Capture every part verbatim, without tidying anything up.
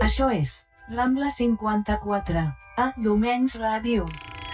Això és Rambla cinquanta-quatre, a Domenys Ràdio.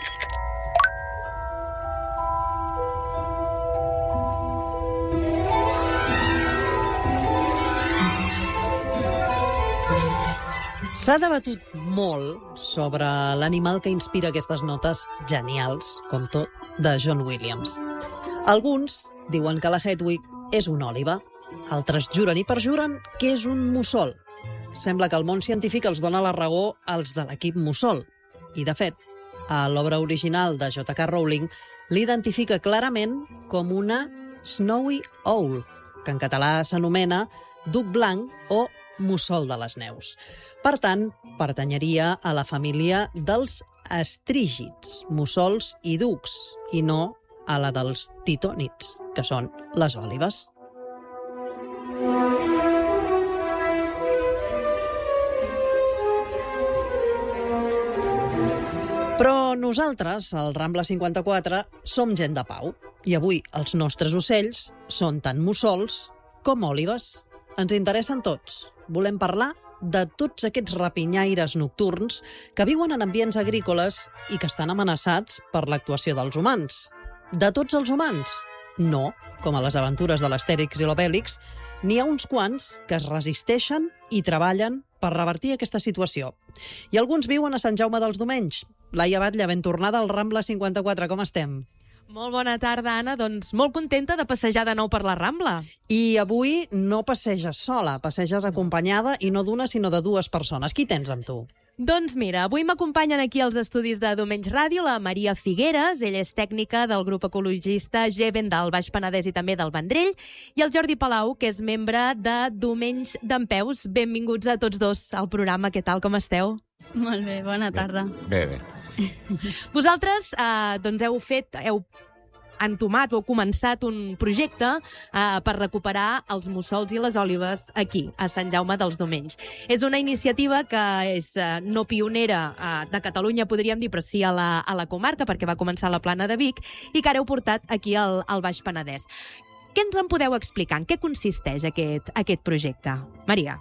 S'ha debatut molt sobre l'animal que inspira aquestes notes genials, com tot, de John Williams. Alguns diuen que la Hedwig és un òliba, altres juren i perjuren que és un mussol. Sembla que el món científic els dona la raó als de l'equip mussol. I, de fet, a l'obra original de J K Rowling l'identifica clarament com una Snowy Owl, que en català s'anomena duc blanc o mussol de les neus. Per tant, pertanyeria a la família dels astrígids, mussols i ducs, i no a la dels titònids, que són les òlibes. Però nosaltres, al Rambla cinquanta-quatre, som gent de pau, i avui els nostres ocells són tant mussols com òlibes. Ens interessen tots. Volem parlar de tots aquests rapinyaires nocturns que viuen en ambients agrícoles i que estan amenaçats per l'actuació dels humans. De tots els humans? No, com a les aventures de l'Astèrix i l'Obèlix, n'hi ha uns quants que es resisteixen i treballen per revertir aquesta situació. I alguns viuen a Sant Jaume dels Domenys. Laia Batlle, ben tornada al Rambla cinquanta-quatre, com estem? Molt bona tarda, Anna. Doncs molt contenta de passejar de nou per la Rambla. I avui no passeges sola, passeges acompanyada, i no d'una, sinó de dues persones. Qui tens amb tu? Doncs mira, avui m'acompanyen aquí als estudis de Domenys Ràdio la Maria Figueres, ella és tècnica del grup ecologista Geven del Baix Penedès i també del Vendrell, i el Jordi Palau, que és membre de Domenys Dempeus. Benvinguts a tots dos al programa. Què tal, com esteu? Molt bé, bona tarda. Bé, bé. Vosaltres eh, doncs heu fet, heu entomat o heu començat un projecte eh, per recuperar els mussols i les òlibes aquí, a Sant Jaume dels Domenys. És una iniciativa que és eh, no pionera eh, de Catalunya, podríem dir, però sí a la, a la comarca, perquè va començar a la Plana de Vic, i que ara heu portat aquí al, al Baix Penedès. Què ens en podeu explicar? En què consisteix aquest, aquest projecte? Maria.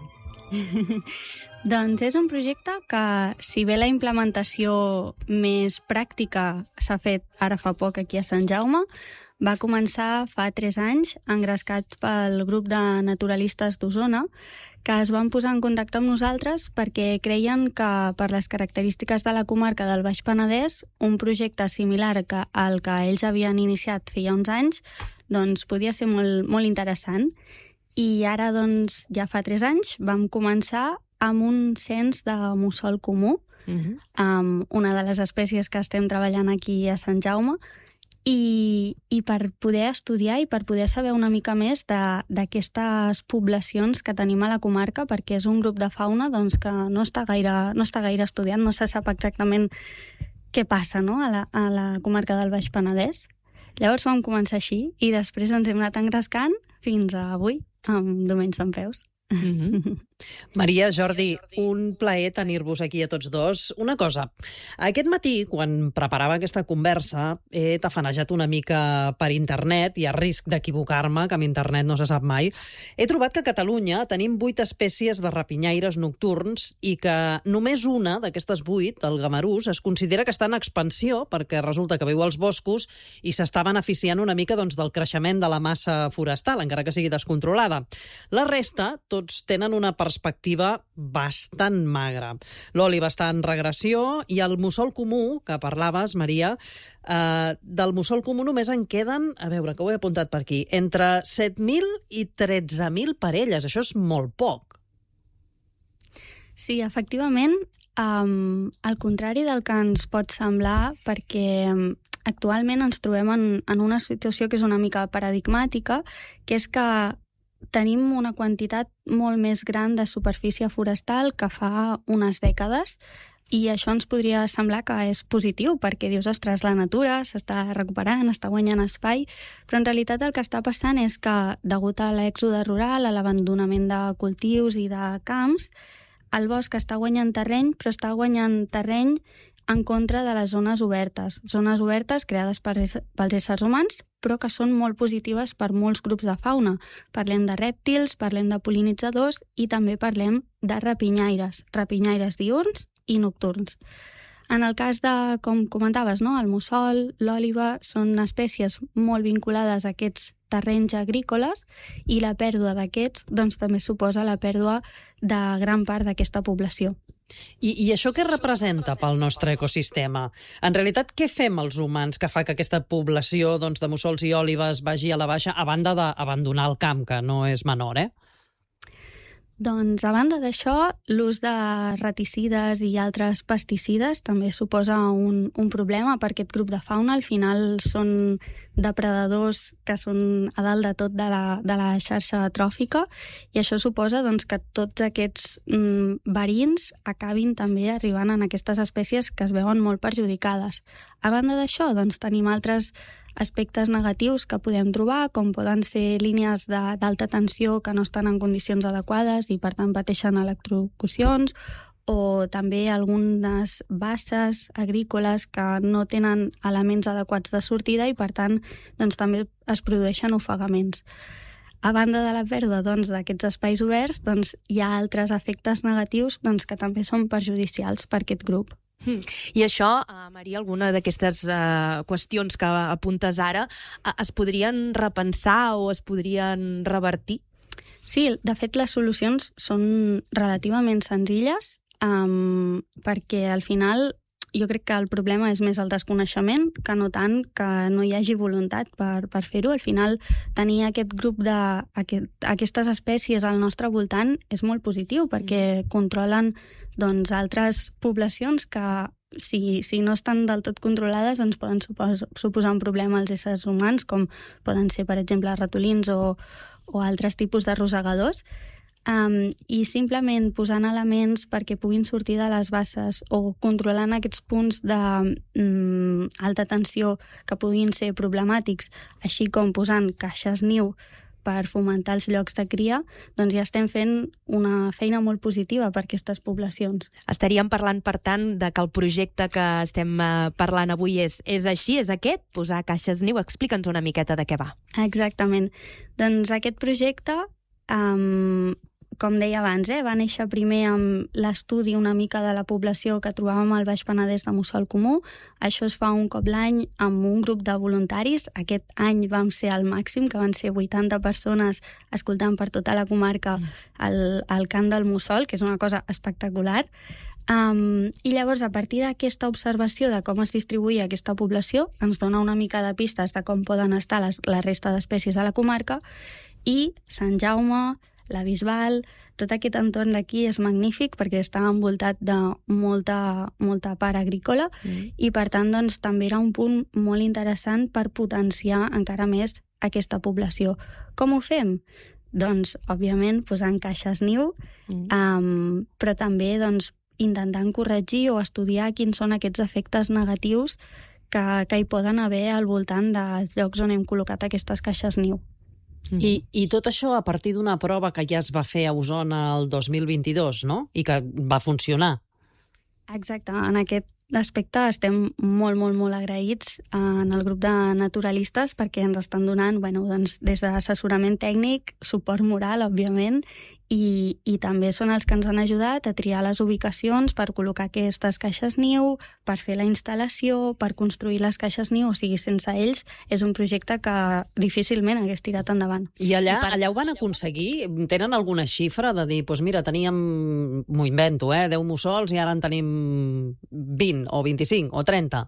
Doncs és un projecte que, si bé la implementació més pràctica s'ha fet ara fa poc aquí a Sant Jaume, va començar fa tres anys, engrescat pel grup de naturalistes d'Osona, que es van posar en contacte amb nosaltres perquè creien que, per les característiques de la comarca del Baix Penedès, un projecte similar que al que ells havien iniciat feia uns anys, doncs podia ser molt, molt interessant. I ara, doncs, ja fa tres anys, vam començar amb un cens de mussol comú, uh-huh. amb una de les espècies que estem treballant aquí a Sant Jaume, i, i per poder estudiar i per poder saber una mica més d'aquestes poblacions que tenim a la comarca, perquè és un grup de fauna doncs, que no està gaire, no està gaire estudiat, no se sap exactament què passa, no?, a la, a la comarca del Baix Penedès. Llavors vam començar així i després ens hem anat engrescant fins a avui, amb Domenys Dempeus. Mm-hmm. Maria, Jordi, un plaer tenir-vos aquí a tots dos. Una cosa, aquest matí, quan preparava aquesta conversa, he tafanejat una mica per internet, i a risc d'equivocar-me, que amb internet no se sap mai, he trobat que a Catalunya tenim vuit espècies de rapinyaires nocturns i que només una d'aquestes vuit, el gamarús, es considera que està en expansió perquè resulta que viu als boscos i s'està beneficiant una mica doncs, del creixement de la massa forestal, encara que sigui descontrolada. La resta, tots tenen una perspectiva bastant magra. L'òliba està en regressió i el mussol comú, que parlaves, Maria, eh, del mussol comú només en queden, a veure, que ho he apuntat per aquí, entre set mil i tretze mil parelles. Això és molt poc. Sí, efectivament, um, al contrari del que ens pot semblar, perquè um, actualment ens trobem en, en una situació que és una mica paradigmàtica, que és que tenim una quantitat molt més gran de superfície forestal que fa unes dècades, i això ens podria semblar que és positiu, perquè dius, ostres, la natura s'està recuperant, està guanyant espai, però en realitat el que està passant és que, degut a l'èxode rural, a l'abandonament de cultius i de camps, el bosc està guanyant terreny, però està guanyant terreny en contra de les zones obertes. Zones obertes creades per ésser, pels éssers humans, però que són molt positives per molts grups de fauna. Parlem de rèptils, parlem de pol·linitzadors i també parlem de rapinyaires, rapinyaires diürns i nocturns. En el cas de, com comentaves, no? El mussol, l'òliba, són espècies molt vinculades a aquests terrenys agrícoles i la pèrdua d'aquests doncs, també suposa la pèrdua de gran part d'aquesta població. I, I això què representa pel nostre ecosistema? En realitat, què fem els humans que fa que aquesta població doncs, de mussols i òlibes vagi a la baixa, a banda d'abandonar el camp, que no és menor, eh? Doncs, a banda d'això, l'ús de reticides i altres pesticides també suposa un, un problema per aquest grup de fauna. Al final són depredadors que són a dalt de tot de la, de la xarxa tròfica i això suposa doncs, que tots aquests mm, verins acabin també arribant en aquestes espècies que es veuen molt perjudicades. A banda d'això, doncs, tenim altres aspectes negatius que podem trobar, com poden ser línies d'alta tensió que no estan en condicions adequades i per tant pateixen electrocucions, o també algunes basses agrícoles que no tenen elements adequats de sortida i per tant doncs, també es produeixen ofegaments. A banda de la pèrdua doncs, d'aquests espais oberts, doncs, hi ha altres efectes negatius doncs, que també són perjudicials per aquest grup. Mm. I això, uh, Maria, alguna d'aquestes uh, qüestions que apuntes ara uh, es podrien repensar o es podrien revertir? Sí, de fet les solucions són relativament senzilles um, perquè al final jo crec que el problema és més el desconeixement que no tant que no hi hagi voluntat per, per fer-ho. Al final tenir aquest grup de aquest, aquestes espècies al nostre voltant és molt positiu perquè controlen doncs, altres poblacions que si, si no estan del tot controlades ens poden supos, suposar un problema als éssers humans com poden ser, per exemple, ratolins o, o altres tipus de rosegadors. Um, i simplement posant elements perquè puguin sortir de les basses o controlant aquests punts d'alta um, tensió que puguin ser problemàtics, així com posant caixes niu per fomentar els llocs de cria, doncs ja estem fent una feina molt positiva per aquestes poblacions. Estaríem parlant, per tant, de que el projecte que estem parlant avui és, és així, és aquest, posar caixes niu. Explica'ns una miqueta de què va. Exactament. Doncs aquest projecte Um, com deia abans, eh, va néixer primer amb l'estudi una mica de la població que trobàvem al Baix Penedès de mussol comú. Això es fa un cop l'any amb un grup de voluntaris. Aquest any vam ser al màxim, que van ser vuitanta persones escoltant per tota la comarca el, el cant del mussol, que és una cosa espectacular. Um, I llavors, a partir d'aquesta observació de com es distribuïa aquesta població, ens dona una mica de pistes de com poden estar les, la resta d'espècies a la comarca, i Sant Jaume, la Bisbal, tot aquest entorn d'aquí és magnífic perquè està envoltat de molta, molta part agrícola mm. i per tant doncs, també era un punt molt interessant per potenciar encara més aquesta població. Com ho fem? Doncs, òbviament, posant caixes niu, mm. um, però també doncs, intentant corregir o estudiar quins són aquests efectes negatius que, que hi poden haver al voltant dels llocs on hem col·locat aquestes caixes niu. Mm-hmm. I, I tot això a partir d'una prova que ja es va fer a Osona el dos mil vint-i-dos, no? I que va funcionar. Exacte. En aquest aspecte estem molt, molt, molt agraïts en el grup de naturalistes perquè ens estan donant, bueno, doncs, des d'assessorament tècnic, suport moral, òbviament, i, i també són els que ens han ajudat a triar les ubicacions per col·locar aquestes caixes niu, per fer la instal·lació, per construir les caixes niu. O sigui, sense ells és un projecte que difícilment hagués tirat endavant. I allà, I per... allà ho van aconseguir? Tenen alguna xifra de dir, doncs mira, teníem, m'ho invento, eh, deu mussols i ara en tenim vint o vint-i-cinc o trenta?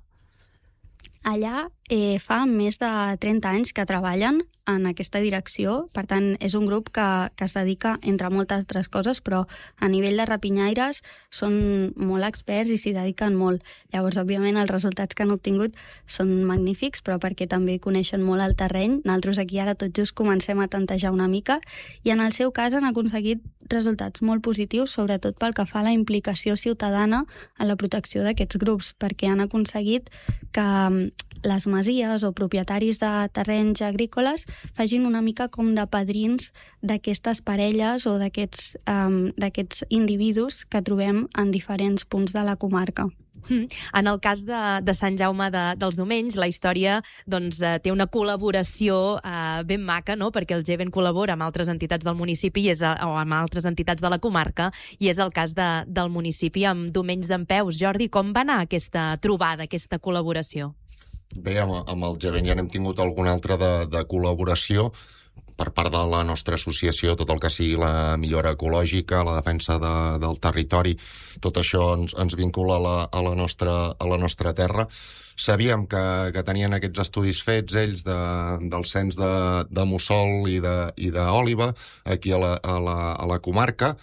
Allà eh, fa més de trenta anys que treballen en aquesta direcció, per tant és un grup que, que es dedica entre moltes altres coses, però a nivell de rapinyaires són molt experts i s'hi dediquen molt. Llavors, òbviament, els resultats que han obtingut són magnífics, però perquè també coneixen molt el terreny. Nosaltres aquí ara tot just comencem a tantejar una mica i en el seu cas han aconseguit resultats molt positius, sobretot pel que fa a la implicació ciutadana en la protecció d'aquests grups, perquè han aconseguit que les masies o propietaris de terrenys agrícoles facin una mica com de padrins d'aquestes parelles o d'aquests um, d'aquests individus que trobem en diferents punts de la comarca. Mm. En el cas de, de Sant Jaume de, dels Domenys, la història doncs, eh, té una col·laboració eh, ben maca, no? Perquè el Geven col·labora amb altres entitats del municipi i és, a, o amb altres entitats de la comarca, i és el cas de, del municipi amb Domenys d'Empeus. Jordi, com va anar aquesta trobada, aquesta col·laboració? Bé, amb, amb el Geven ja n'hem tingut alguna altra de, de col·laboració per part de la nostra associació, tot el que sigui la millora ecològica, la defensa de, del territori, tot això ens, ens vincula a la, a, la nostra, a la nostra terra. Sabíem que, que tenien aquests estudis fets, ells, de, del cens de, de mussol i d'òliva aquí a la, a, la, a la comarca,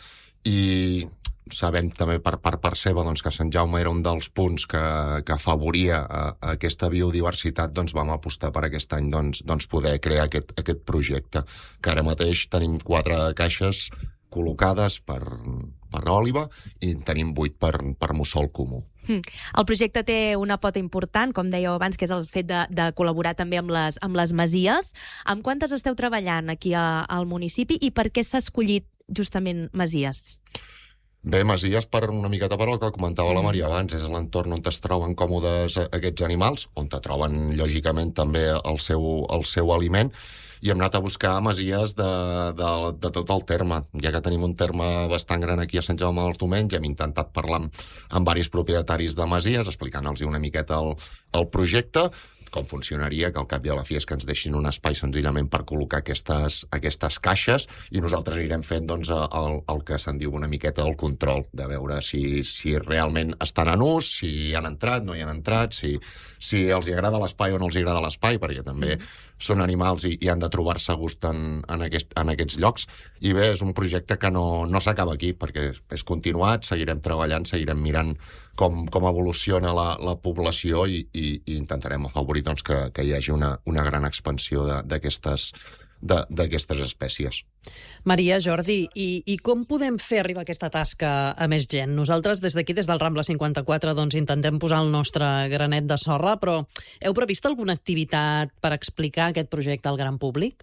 i sabent també per part per seva doncs, que Sant Jaume era un dels punts que, que afavoria a, a aquesta biodiversitat, doncs vam apostar per aquest any doncs, doncs poder crear aquest, aquest projecte, que ara mateix tenim quatre caixes col·locades per, per òliva i tenim vuit per, per mussol comú. Mm. El projecte té una pota important, com dèieu abans, que és el fet de, de col·laborar també amb les, amb les masies. Amb quantes esteu treballant aquí a, al municipi i per què s'ha escollit justament masies? Bé, masies, per una miqueta per el que comentava la Maria abans, és l'entorn on es troben còmodes aquests animals, on te troben, lògicament, també el seu, el seu aliment, i hem anat a buscar masies de, de, de tot el terme. Ja que tenim un terme bastant gran aquí a Sant Jaume dels Domenys, hem intentat parlar amb, amb diversos propietaris de masies, explicant-los una miqueta el, el projecte, com funcionaria, que al cap i a la fi és que ens deixin un espai senzillament per col·locar aquestes, aquestes caixes, i nosaltres anirem fent doncs, el, el que se'n diu una miqueta el control, de veure si, si realment estan en ús, si hi han entrat, no hi han entrat, si, si els hi agrada l'espai o no els hi agrada l'espai, perquè també són animals i, i han de trobar-se a gust en, en, aquest, en aquests llocs. I bé, és un projecte que no, no s'acaba aquí, perquè és continuat, seguirem treballant, seguirem mirant com, com evoluciona la, la població i, i, i intentarem afavorir doncs, que, que hi hagi una, una gran expansió d'aquestes d'aquestes espècies. Maria, Jordi, i, i com podem fer arribar aquesta tasca a més gent? Nosaltres des d'aquí, des del Rambla cinquanta-quatre, doncs intentem posar el nostre granet de sorra, però heu previst alguna activitat per explicar aquest projecte al gran públic?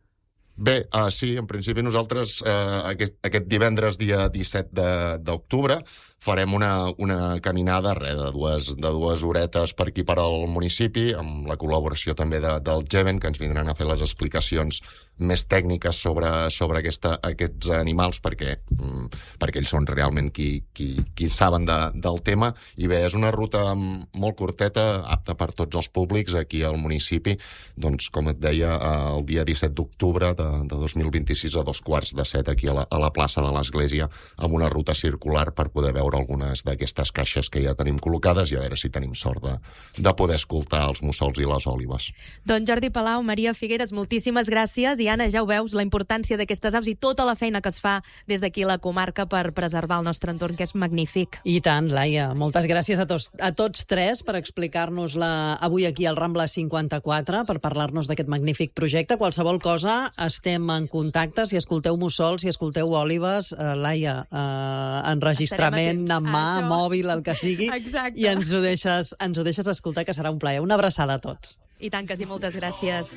Bé, uh, sí, en principi nosaltres uh, aquest, aquest divendres, dia disset d'octubre, farem una, una caminada re, de, dues, de dues horetes per aquí per al municipi, amb la col·laboració també de, del Geven, que ens vindran a fer les explicacions més tècniques sobre, sobre aquesta, aquests animals, perquè, mm, perquè ells són realment qui, qui, qui saben de, del tema. I bé, és una ruta molt curteta, apta per tots els públics aquí al municipi, doncs, com et deia, el dia disset d'octubre de, de dos mil vint-i-sis a dos quarts de set aquí a la, a la plaça de l'Església, amb una ruta circular per poder veure algunes d'aquestes caixes que ja tenim col·locades i a veure si tenim sort de, de poder escoltar els mussols i les òlives. Doncs Jordi Palau, Maria Figueres, moltíssimes gràcies. I Anna, ja ho veus, la importància d'aquestes aus i tota la feina que es fa des d'aquí a la comarca per preservar el nostre entorn, que és magnífic. I tant, Laia. Moltes gràcies a tots, a tots tres per explicar-nos-la avui aquí al Rambla cinquanta-quatre, per parlar-nos d'aquest magnífic projecte. Qualsevol cosa, estem en contacte. Si escolteu mussols, si escolteu òlives, eh, Laia, eh, enregistrament en mà, Això. mòbil, el que sigui, Exacte. i ens ho deixes, ens ho deixes escoltar, que serà un plaer. Una abraçada a tots. I tant que sí, moltes gràcies.